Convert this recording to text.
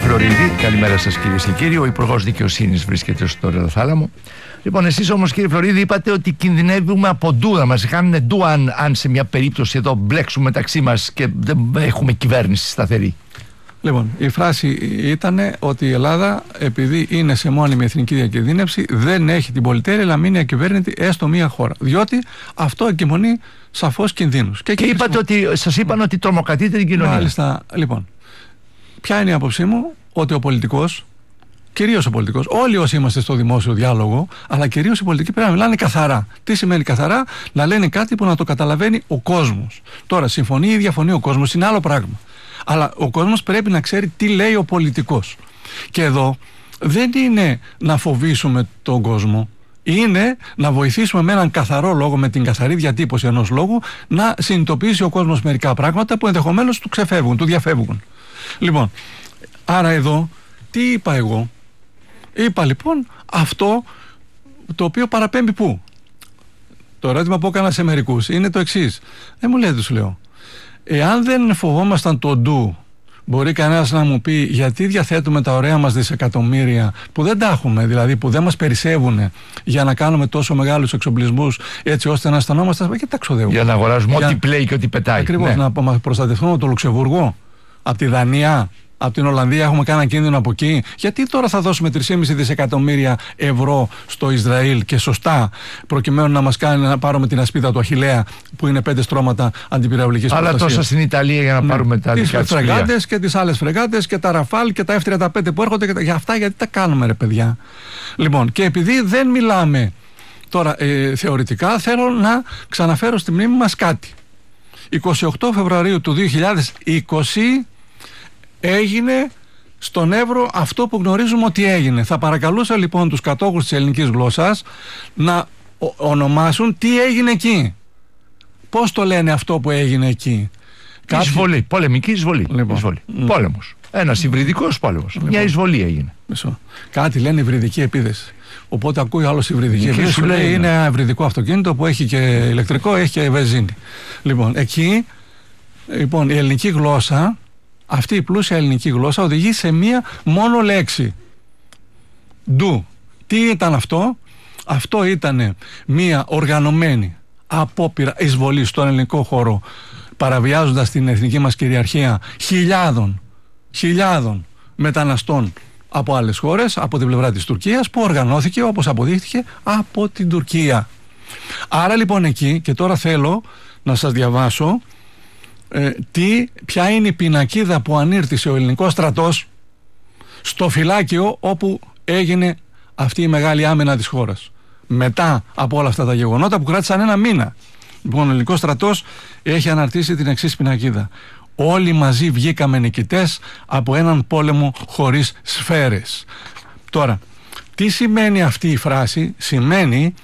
Φλωρίδη. Καλημέρα σας κυρίες και κύριοι. Ο Υπουργός Δικαιοσύνης βρίσκεται στο Ρεδοθάλαμο. Λοιπόν, εσείς όμως κύριε Φλωρίδη είπατε ότι κινδυνεύουμε από ντου, να μας κάνουν ντου αν σε μια περίπτωση εδώ μπλέξουμε μεταξύ μας και δεν έχουμε κυβέρνηση σταθερή. Λοιπόν, η φράση ήταν ότι η Ελλάδα, επειδή είναι σε μόνιμη εθνική διακινδύνευση, δεν έχει την πολυτέλεια να μείνει ακυβέρνητη έστω μία χώρα. Διότι αυτό εγκυμονεί σαφώς κινδύνους. Και είπατε ότι σας είπαν ότι τρομοκρατείτε την κοινωνία. Μάλιστα. Λοιπόν, ποια είναι η άποψή μου? Ότι ο πολιτικός, κυρίως ο πολιτικός, όλοι όσοι είμαστε στο δημόσιο διάλογο, αλλά κυρίως οι πολιτικοί πρέπει να μιλάνε καθαρά. Τι σημαίνει καθαρά? Να λένε κάτι που να το καταλαβαίνει ο κόσμος. Τώρα, συμφωνεί ή διαφωνεί ο κόσμος είναι άλλο πράγμα. Αλλά ο κόσμος πρέπει να ξέρει τι λέει ο πολιτικός. Και εδώ δεν είναι να φοβήσουμε τον κόσμο, είναι να βοηθήσουμε με έναν καθαρό λόγο, με την καθαρή διατύπωση ενός λόγου, να συνειδητοποιήσει ο κόσμος μερικά πράγματα που ενδεχομένως του ξεφεύγουν, του διαφεύγουν. Λοιπόν, άρα εδώ τι είπα εγώ? Είπα λοιπόν αυτό το οποίο παραπέμπει πού? Το ερώτημα που έκανα σε μερικούς είναι το εξής. Δεν μου λέτε, τους λέω. Εάν δεν φοβόμασταν το ντου, μπορεί κανένας να μου πει γιατί διαθέτουμε τα ωραία μας δισεκατομμύρια που δεν τα έχουμε, δηλαδή που δεν μας περισσεύουν για να κάνουμε τόσο μεγάλους εξοπλισμούς έτσι ώστε να αισθανόμαστε και τα ξοδεύουμε. Για να αγοράζουμε ό,τι πλέει και ό,τι πετάει. Ακριβώς, να προστατευτούμε από το Λουξεμβουργό, από τη Δανία, από την Ολλανδία, έχουμε κάνει κίνδυνο από εκεί. Γιατί τώρα θα δώσουμε 3,5 δισεκατομμύρια ευρώ στο Ισραήλ και σωστά, προκειμένου να μας κάνει να πάρουμε την ασπίδα του Αχιλλέα που είναι 5 στρώματα αντιπυραυλικής προστασίας. Αλλά τόσα στην Ιταλία για να πάρουμε τα δικά τις φρεγάτες και τις άλλες φρεγάτες και τα Ραφάλ και τα F-35 που έρχονται και για αυτά γιατί τα κάνουμε ρε παιδιά? Λοιπόν, και επειδή δεν μιλάμε τώρα θεωρητικά, θέλω να ξαναφέρω στη μνήμη μας κάτι. 28 Φεβρουαρίου του 2020 έγινε στον Εύρο αυτό που γνωρίζουμε ότι έγινε. Θα παρακαλούσα λοιπόν τους κατόχους της ελληνικής γλώσσας να ονομάσουν τι έγινε εκεί. Πώς το λένε αυτό που έγινε εκεί? Εισβολή, πολεμική εισβολή. Λοιπόν. Εισβολή. Πόλεμος. Ένας υβριδικός πόλεμος. Λοιπόν. Μια εισβολή έγινε. Κάτι λένε υβριδική επίθεση. Οπότε ακούει άλλος υβριδική επίθεση. Σου λέει είναι ένα υβριδικό αυτοκίνητο που έχει και ηλεκτρικό, έχει και βενζίνη. Λοιπόν, εκεί λοιπόν, η ελληνική γλώσσα, αυτή η πλούσια ελληνική γλώσσα οδηγεί σε μία μόνο λέξη. Ντου. Τι ήταν αυτό? Αυτό ήταν μία οργανωμένη απόπειρα εισβολή στον ελληνικό χώρο, παραβιάζοντας την εθνική μας κυριαρχία χιλιάδων μεταναστών από άλλες χώρες, από την πλευρά της Τουρκίας, που οργανώθηκε όπως αποδείχθηκε από την Τουρκία. Άρα λοιπόν εκεί, και τώρα θέλω να σας διαβάσω ποια είναι η πινακίδα που ανήρτησε ο ελληνικός στρατός στο φυλάκιο όπου έγινε αυτή η μεγάλη άμυνα της χώρας μετά από όλα αυτά τα γεγονότα που κράτησαν ένα μήνα. Λοιπόν, ο ελληνικός στρατός έχει αναρτήσει την εξής πινακίδα: όλοι μαζί βγήκαμε νικητές από έναν πόλεμο χωρίς σφαίρες. Τώρα, τι σημαίνει αυτή η φράση? Σημαίνει